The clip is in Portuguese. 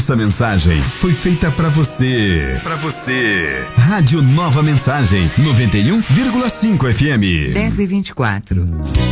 Essa mensagem foi feita pra você. Pra você. Rádio Nova Mensagem 91,5 FM. 10h24.